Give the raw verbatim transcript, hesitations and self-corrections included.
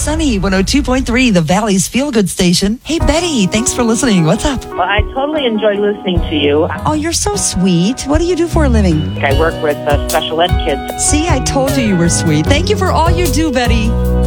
Sunny one oh two point three, the Valley's Feel Good Station. Hey, Betty, thanks for listening. What's up? Well, I totally enjoy listening to you. Oh, you're so sweet. What do you do for a living? I work with uh, special ed kids. See, I told you you were sweet. Thank you for all you do, Betty.